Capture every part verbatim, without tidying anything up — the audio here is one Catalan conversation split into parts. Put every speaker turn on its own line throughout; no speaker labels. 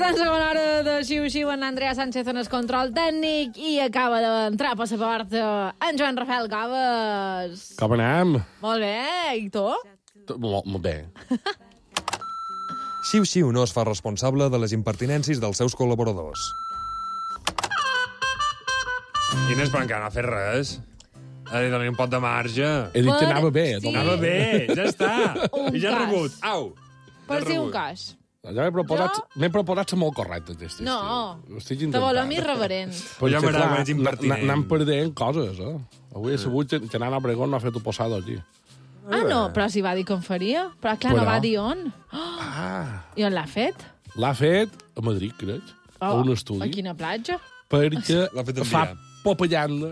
Començant segona hora de Xiu-Xiu amb l'Andrea Sánchez en el control tècnic i acaba d'entrar per la porta en Joan Rafael Gaves.
Com anem?
Molt bé, i tu?
Molt, molt bé.
Xiu-Xiu no es fa responsable de les impertinències dels seus col·laboradors.
Inés, però encara no ha fet res. Ha de donar un pot de marge.
He dit que
Per-
anava bé.
sí.
No?
Anava bé, ja està.
Un
I ja he
cas.
rebut. Au.
Per
Ja he
si un
rebut.
cas.
Ja m'he proposat,
Jo-
m'he proposat ser molt correcte aquest
No,
estiu. Ho estic
te
intentant.
volem irreverent.
Perquè,
Ja m'agrada
clar,
quan ets impertinent.
n- Anem perdent coses, eh? Avui he sabut que, que Nana Obregón no ha fet un posado aquí.
Ah, no, però si va dir que en faria. Però clar,
Però-
no va dir on.
Ah!
I on l'ha fet?
L'ha fet a Madrid, crec, a un
A
estudi,
quina platja?
perquè
L'ha fet
fa
enviar.
propaganda.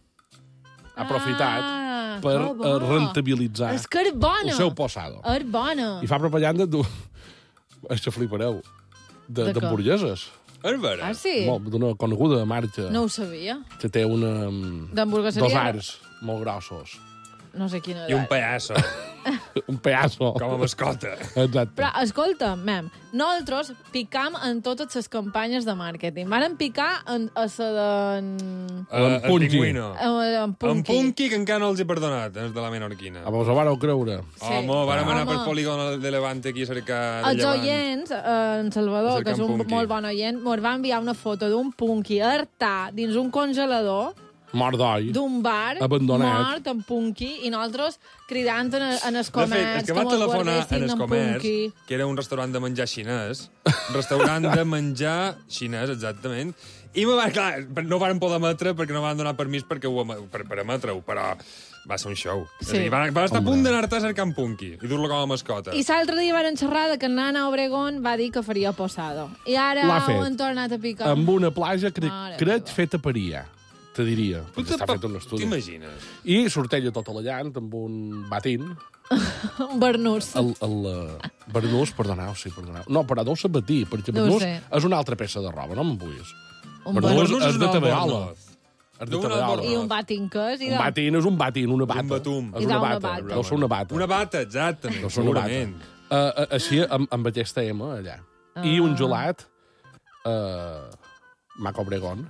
Ha aprofitat
Ah,
per
que bo.
eh, rentabilitzar
És que és bona.
el seu posado.
És bona.
I fa propaganda d'un... Això flipareu.
De
De-
què?
D'hamburgueses.
És vera.
Ah, sí?
Molt- D'una coneguda marca
No ho sabia.
que té una... mm,
D'hamburgueseria?
dos arts molt grossos.
No sé quina
I un
edat.
pallasso,
Un pedazo.
com a mascota.
Exacte.
Però, escolta, mem, nosaltres picam en totes les campanyes de màrqueting. Varen picar en, a la d'en...
En
el
Punky.
pingüino.
En, en Punky.
En Punky, que encara no els he perdonat, els de la Menorquina.
A vos ho vareu creure.
Sí.
Home, vàrem anar
Home.
pel polígon de Levante aquí a cercar de
Els
Llevant.
oients, eh, en Salvador,
És el
que és un
Camp Punky.
molt bon oient, mos va enviar una foto d'un punky hartà dins un congelador
Mort d'oi.
d'un bar
Abandonat.
mort en punky i nosaltres cridant en, en els
De
comerç
fet, és que va
mos
telefonar
guardessin
en el
en
comerç,
punky.
que era un restaurant de menjar xinès, un restaurant de menjar xinès, exactament, i me va, clar, no van poder emetre perquè no van donar permís perquè ho, em- per, per emetre-ho, però va ser un show.
Sí.
És a dir, van, van estar a punt d'anar-te a cercar en Punky i dur-lo com a mascota.
I l'altre dia varen xerrar de que Nana Obregón va dir que faria posado. I ara
L'ha
ho
fet.
han tornat a picar.
Amb una platja, crec,
Mare
crec
meva.
feta per I A, te diria.
Tu
Perquè està
te-
fet un estudi.
T'imagines?
I sortella tota la llant amb un batín.
Un barnús.
El, el uh, Bernús, perdoneu, sí, perdoneu. No, però deu ser batí, perquè
No ho
Bernús
sé.
és una altra peça de roba, no me'n vulguis.
Un
Bernús
barnús.
és de
un
tabeola.
albornoz.
És de
D'un
tabeola.
albornoz.
I un batinquès. I
Un
de...
batín és un batín, una bata.
batum.
És
I
una
d'una
bata.
bata.
Deu ser una bata.
Una bata, exactament,
Deu ser una bata.
segurament.
Uh, uh, així, amb, amb aquesta M, allà.
Ah.
I un gelat... Uh, Maco Obregón.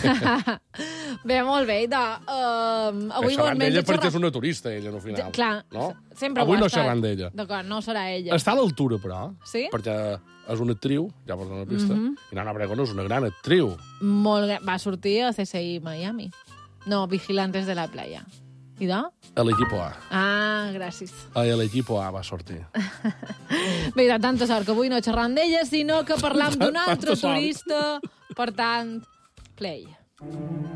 Bé, molt bé. De, uh, avui
Xerrant
bon
d'ella
menys
perquè és una turista, ella, no, al final.
Clar,
no?
sempre
Avui
ho ha
no
estat.
xerrant d'ella.
D'acord, no serà ella.
Està a l'altura, però.
Sí?
Perquè és una actriu, ja posa una pista,
Mhm.
i Nana Obregón és una gran actriu.
Molt gra- Va sortir a C S I Miami. No, Vigilantes de la Playa. I de?
A l'equipo A.
Ah, gràcies.
A l'equipo A va sortir.
Bé, de tanta sort que avui no xerram d'ella, sinó que parlam d'un
Tanta
altre
sort.
turista. Per tant, play.